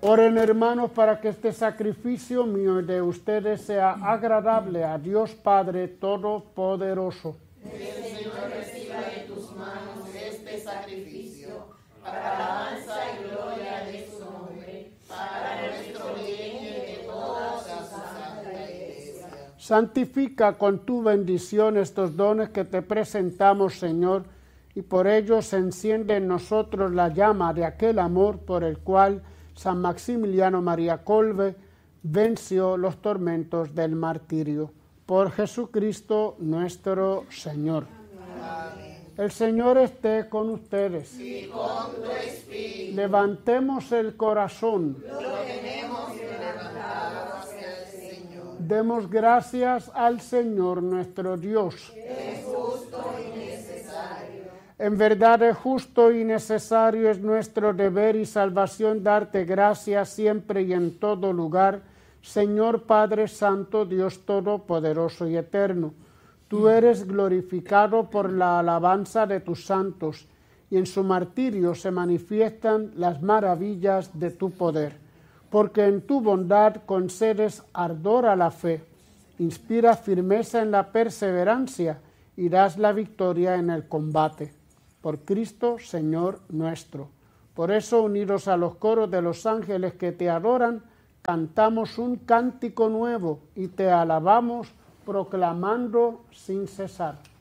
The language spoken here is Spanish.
Oren, hermanos, para que este sacrificio mío y de ustedes sea agradable a Dios Padre Todopoderoso. Que el Señor reciba de tus manos este sacrificio para alabanza y gloria de su nombre, para nuestro bien y de toda su santa iglesia. Santifica con tu bendición estos dones que te presentamos, Señor, y por ellos enciende en nosotros la llama de aquel amor por el cual San Maximiliano María Kolbe venció los tormentos del martirio. Por Jesucristo nuestro Señor. Amén. El Señor esté con ustedes. Y con tu espíritu. Levantemos el corazón. Lo tenemos levantado hacia el Señor. Demos gracias al Señor nuestro Dios. Es justo y necesario. En verdad es justo y necesario, es nuestro deber y salvación darte gracias siempre y en todo lugar, Señor Padre Santo, Dios Todopoderoso y Eterno. Tú eres glorificado por la alabanza de tus santos, y en su martirio se manifiestan las maravillas de tu poder. Porque en tu bondad concedes ardor a la fe, inspiras firmeza en la perseverancia y das la victoria en el combate. Por Cristo, Señor nuestro. Por eso, unidos a los coros de los ángeles que te adoran, cantamos un cántico nuevo y te alabamos proclamando sin cesar.